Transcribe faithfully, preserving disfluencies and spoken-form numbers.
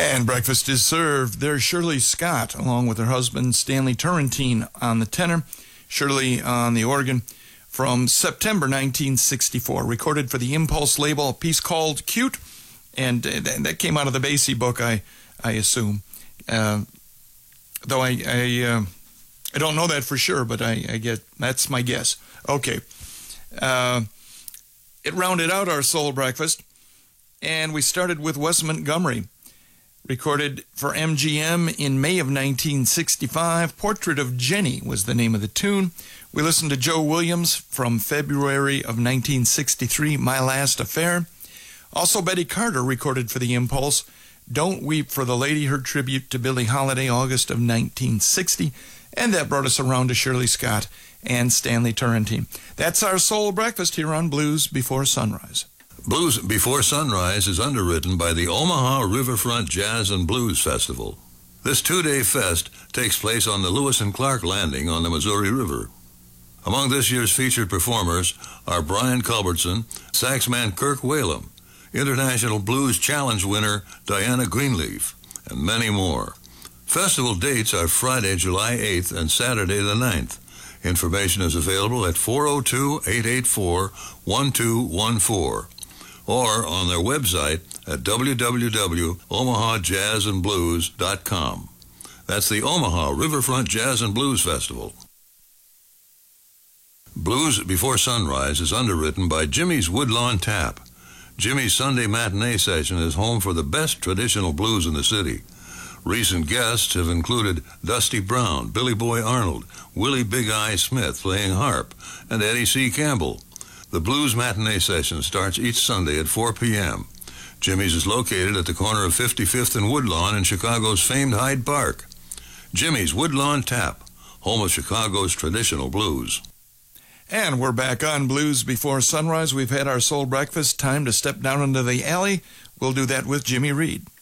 And breakfast is served. There's Shirley Scott, along with her husband, Stanley Turrentine, on the tenor, Shirley on the organ, from September nineteen sixty-four, recorded for the Impulse label, a piece called Cute, and uh, that came out of the Basie book, I I assume. Uh, though I I, uh, I don't know that for sure, but I, I get that's my guess. Okay. Uh, it rounded out our soul breakfast, and we started with Wes Montgomery, recorded for M G M in May of nineteen sixty-five. Portrait of Jenny was the name of the tune. We listened to Joe Williams from February of nineteen sixty-three, My Last Affair. Also, Betty Carter recorded for the Impulse, Don't Weep for the Lady, her tribute to Billie Holiday, August of nineteen sixty. And that brought us around to Shirley Scott and Stanley Turrentine. That's our soul breakfast here on Blues Before Sunrise. Blues Before Sunrise is underwritten by the Omaha Riverfront Jazz and Blues Festival. This two-day fest takes place on the Lewis and Clark Landing on the Missouri River. Among this year's featured performers are Brian Culbertson, saxman Kirk Whalum, International Blues Challenge winner Diana Greenleaf, and many more. Festival dates are Friday, July eighth and Saturday the ninth. Information is available at four oh two, eight eight four, one two one four or on their website at w w w dot omaha jazz and blues dot com. That's the Omaha Riverfront Jazz and Blues Festival. Blues Before Sunrise is underwritten by Jimmy's Woodlawn Tap. Jimmy's Sunday matinee session is home for the best traditional blues in the city. Recent guests have included Dusty Brown, Billy Boy Arnold, Willie Big Eye Smith playing harp, and Eddie C. Campbell. The Blues Matinee Session starts each Sunday at four p.m. Jimmy's is located at the corner of fifty-fifth and Woodlawn in Chicago's famed Hyde Park. Jimmy's Woodlawn Tap, home of Chicago's traditional blues. And we're back on Blues Before Sunrise. We've had our soul breakfast. Time to step down into the alley. We'll do that with Jimmy Reed.